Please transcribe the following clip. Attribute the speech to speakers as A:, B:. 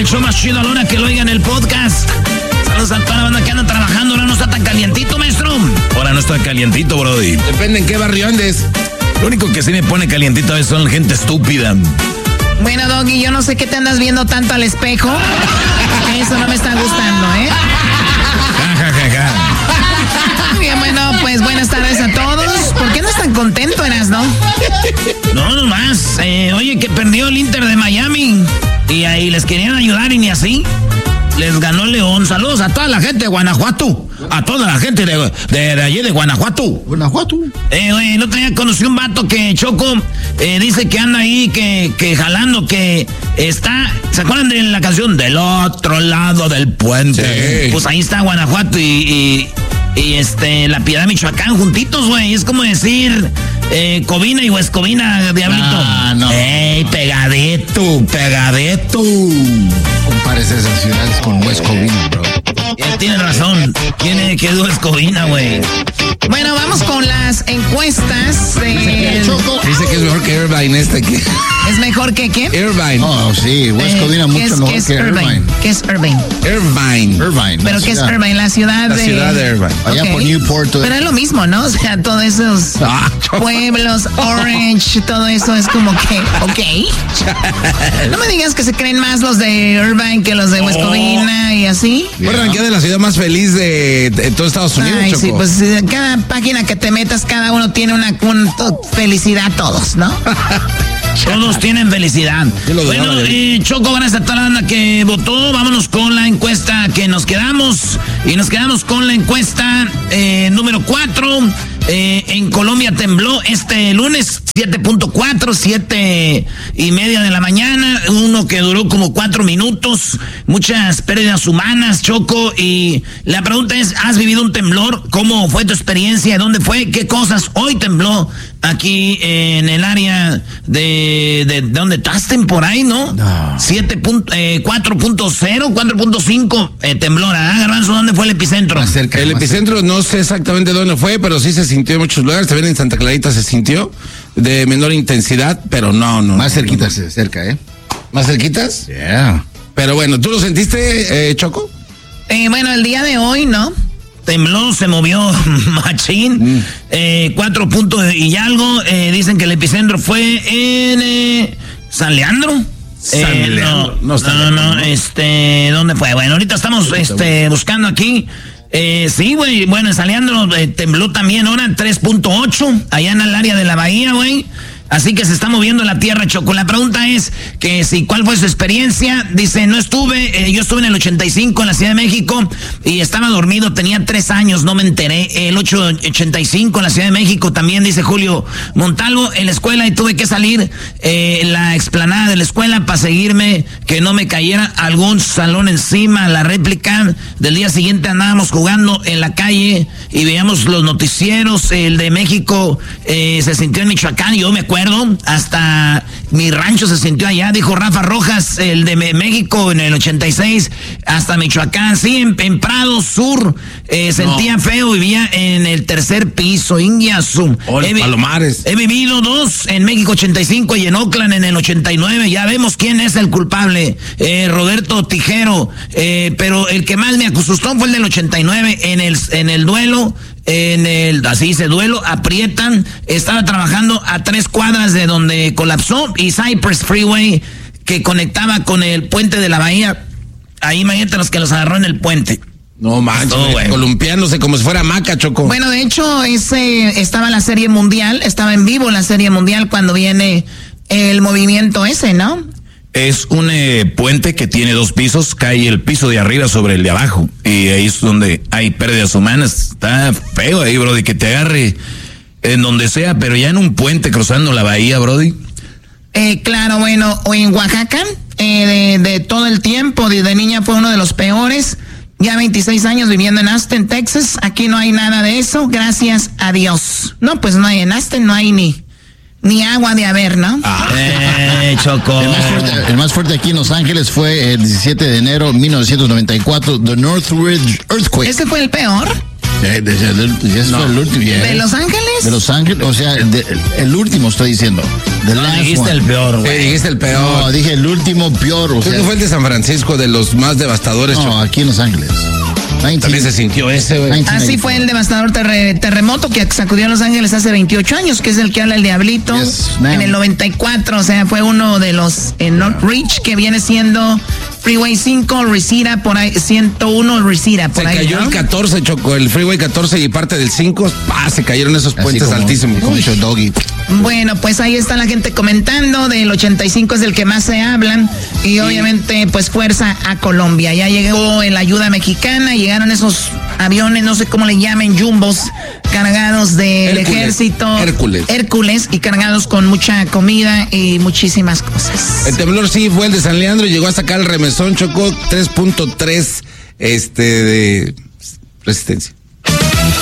A: el show más chido a la hora que lo oigan el podcast. Saludos a toda la banda que anda trabajando. Ahora no está tan calientito, maestro. Ahora no está calientito, brody.
B: Depende en qué barrio andes.
A: Lo único que sí me pone calientito a veces son gente estúpida.
C: Bueno, Doggy, yo no sé qué te andas viendo tanto al espejo. Eso no me está gustando, ¿eh? Bien, bueno, pues buenas tardes a todos. ¿Por qué no están contentos, no?
A: No, nomás. Oye, que perdió el Inter de Miami. Y ahí les querían ayudar y ni así. Les ganó León. Saludos a toda la gente de Guanajuato. A toda la gente de allí de Guanajuato.
B: Guanajuato.
A: El otro día conocí un vato que Choco dice que anda ahí, que jalando, que está. ¿Se acuerdan de la canción? Del otro lado del puente.
B: Sí.
A: Pues ahí está Guanajuato y La Piedad, Michoacán, juntitos, güey. Es como decir Covina y Huescovina, diablito.
B: Ah, no.
A: ¡Ey, pegadito!
B: Compares esas ciudades con Huescovina, bro.
A: Tienes razón. ¿Quién quedó Huescovina, güey?
C: Bueno, vamos con las encuestas.
B: Dice que es mejor que Irvine aquí.
C: ¿Es mejor que qué?
B: Irvine. Oh, sí, Huescovina mucho mejor que Irvine.
C: ¿Qué es Irvine?
B: Irvine.
C: ¿Pero qué es Irvine? La ciudad de
B: Irvine. Allá
C: okay.
B: por Newport.
C: Pero es lo mismo, ¿no? O sea, todos esos pueblos, Orange, todo eso es como que, ok. No me digas que se creen más los de Irvine que los de Huescovina y así.
B: Recuerdan que es de la ciudad más feliz de todo Estados Unidos,
C: Ay,
B: Choco.
C: sí, pues cada página que te metas, cada uno tiene una felicidad, todos, ¿no?
A: Todos tienen felicidad. Bueno, Choco, gracias a toda la banda que votó. Vámonos con la encuesta que nos quedamos. Y nos quedamos con la encuesta número 4. En Colombia tembló este lunes 7.4, 7:30 de la mañana, uno que duró como 4 minutos, muchas pérdidas humanas, Choco, y la pregunta es, ¿has vivido un temblor? ¿Cómo fue tu experiencia? ¿Dónde fue? ¿Qué cosas hoy tembló aquí en el área de donde estás por ahí, no? 4.0, 4.5 temblor, ¿ah, Garbanzo? ¿Dónde fue el epicentro?
B: El epicentro no sé exactamente dónde fue, pero sí se sintió en muchos lugares. También en Santa Clarita se sintió de menor intensidad, pero no.
D: Más cerquitas, cerca, ¿eh?
B: ¿Más cerquitas?
D: Yeah.
B: Pero bueno, ¿tú lo sentiste, Choco?
C: Bueno, el día de hoy, ¿no?
A: Tembló, se movió machín, 4 puntos y algo. Dicen que el epicentro fue en San Leandro. No, ¿dónde fue? Bueno, ahorita estamos buscando aquí. Sí, güey, bueno, en San Leandro tembló también ahora 3.8, allá en el área de la bahía, güey. Así que se está moviendo la tierra, Choco. La pregunta es que si cuál fue su experiencia. Dice, no estuve, yo estuve en el 85 en la Ciudad de México y estaba dormido, tenía 3 años, no me enteré. El 85 en la Ciudad de México también, dice Julio Montalvo, en la escuela y tuve que salir la explanada de la escuela para seguirme, que no me cayera algún salón encima. La réplica del día siguiente andábamos jugando en la calle y veíamos los noticieros. El de México se sintió en Michoacán, yo me acuerdo, hasta mi rancho se sintió allá, dijo Rafa Rojas. El de México en el 86 hasta Michoacán, sí, en Prado Sur, sentía feo, vivía en el 3er piso, Ingiasum.
B: Palomares.
A: He vivido 2 en México 85 y en Oakland en el 89, ya vemos quién es el culpable, Roberto Tijero, pero el que más me asustó fue el del 89, en el duelo, así dice, duelo, aprietan, estaba trabajando a 3 cuadras de donde colapsó, y Cypress Freeway, que conectaba con el puente de la bahía, ahí imagínate los que los agarró en el puente.
B: No manches, columpiándose como si fuera Maca, Choco.
C: Bueno, de hecho, estaba la Serie Mundial, estaba en vivo la Serie Mundial cuando viene el movimiento ese, ¿no?
A: Es un puente que tiene 2 pisos, cae el piso de arriba sobre el de abajo, y ahí es donde hay pérdidas humanas. Está feo ahí, brody, que te agarre en donde sea, pero ya en un puente cruzando la bahía, brody.
C: Claro, bueno, o en Oaxaca, de todo el tiempo, de niña fue uno de los peores. Ya 26 años viviendo en Austin, Texas. Aquí no hay nada de eso, gracias a Dios. No, pues no hay en Austin, no hay ni agua de haber, ¿no?
A: Choco.
D: El más fuerte aquí en Los Ángeles fue el 17 de enero de 1994, The Northridge Earthquake.
C: ¿Ese fue el peor?
D: Fue el último.
C: ¿De Los Ángeles?
D: De Los Ángeles, o sea, el último estoy diciendo.
A: dijiste el peor, güey.
B: Sí, dijiste el peor.
D: No, dije el último peor. O
B: Creo
D: sea,
B: que fue el de San Francisco, de los más devastadores.
D: no, aquí en Los Ángeles.
B: También se sintió ese, güey.
C: Así fue el devastador terremoto que sacudió a Los Ángeles hace 28 años, que es el que habla el Diablito.
D: Yes,
C: en el 94, o sea, fue uno de los Northridge, que viene siendo Freeway 5, Reseda, por ahí, 101, Reseda, por ahí.
B: Se cayó, ¿no? El 14, Choco, el Freeway 14 y parte del 5, se cayeron esos puentes altísimos.
D: Como dicho Doggy.
C: Bueno, pues ahí está la gente comentando, del 85 es el que más se hablan, y obviamente pues fuerza a Colombia. Ya llegó la ayuda mexicana, llegaron esos aviones, no sé cómo le llamen, jumbos, cargados del ejército. Hércules, y cargados con mucha comida y muchísimas cosas.
B: El temblor sí fue el de San Leandro y llegó hasta acá el remesón, Chocó 3.3 de resistencia.